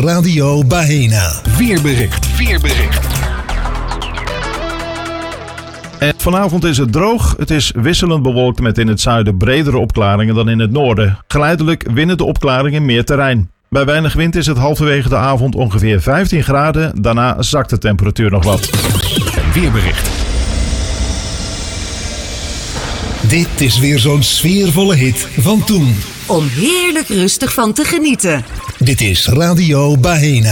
Radio Bahena. Weerbericht. En vanavond is het droog. Het is wisselend bewolkt met in het zuiden bredere opklaringen dan in het noorden. Geleidelijk winnen de opklaringen meer terrein. Bij weinig wind is het halverwege de avond ongeveer 15 graden. Daarna zakt de temperatuur nog wat. Weerbericht. Dit is weer zo'n sfeervolle hit van toen. Om heerlijk rustig van te genieten. Dit is Radio Bahena.